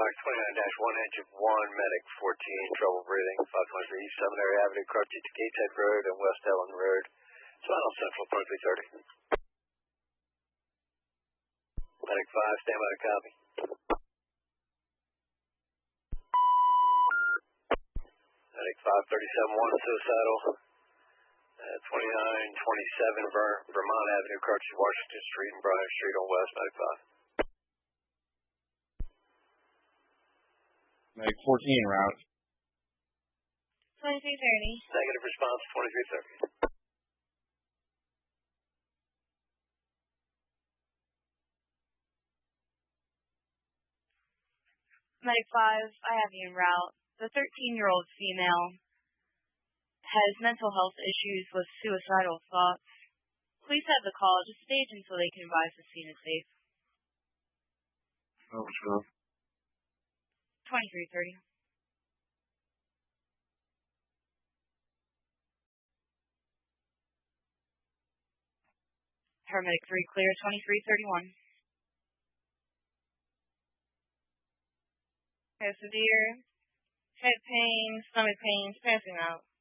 Bronx 29-1, engine 1, medic 14, trouble breathing, 523 East Seminary Avenue, Carthage, Gateshead Road, and West Ellen Road. Final Central, 2330. Medic 5, stand by to copy. Medic 537-1, suicidal. 2927 Vermont Avenue, Carthage, Washington Street, and Bryant Street on West, medic 5. Medic 14 en route. 2330. Negative response, 2330. Medic 5, I have you en route. The 13-year-old female has mental health issues with suicidal thoughts. Please have the call to stage until they can advise the scene is safe. Oh, sure. 2330. Paramedic 3 clear, 2331. Has severe head pain, stomach pains, passing out.